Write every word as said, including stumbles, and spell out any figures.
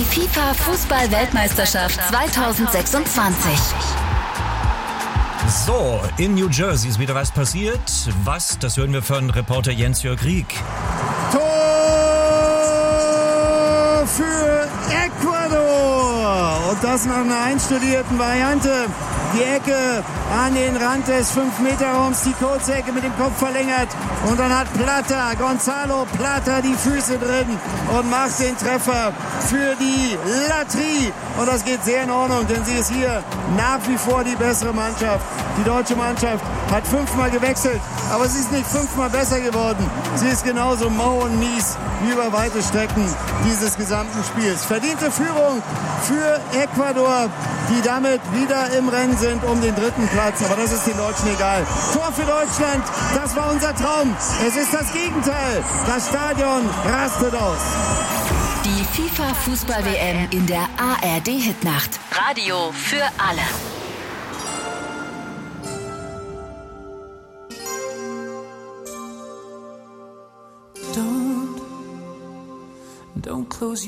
FIFA-Fußball-Weltmeisterschaft zweitausendsechsundzwanzig. So, in New Jersey ist wieder was passiert. Was? Das hören wir von Reporter Jens-Jörg Rieck. Tor für Ecuador! Und das nach einer einstudierten Variante. Die Ecke an den Rand des fünf Meter Raums, die Kurzecke mit dem Kopf verlängert. Und dann hat Plata, Gonzalo Plata, die Füße drin und macht den Treffer für die Latrie. Und das geht sehr in Ordnung, denn sie ist hier nach wie vor die bessere Mannschaft. Die deutsche Mannschaft hat fünfmal gewechselt, aber sie ist nicht fünfmal besser geworden. Sie ist genauso mau und mies wie über weite Strecken dieses gesamten Spiels. Verdiente Führung für Ecuador, die damit wieder im Rennen sind um den dritten Platz. Aber das ist den Deutschen egal. Tor für Deutschland, das war unser Traum. Es ist das Gegenteil. Das Stadion rastet aus. Die FIFA-Fußball-W M in der A R D-Hitnacht. Radio für alle. Don't, don't close